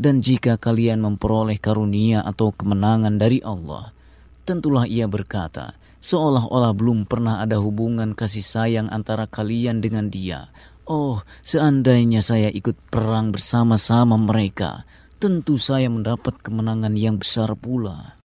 Dan jika kalian memperoleh karunia atau kemenangan dari Allah, tentulah ia berkata, seolah-olah belum pernah ada hubungan kasih sayang antara kalian dengan dia. Oh, seandainya saya ikut perang bersama-sama mereka, tentu saya mendapat kemenangan yang besar pula.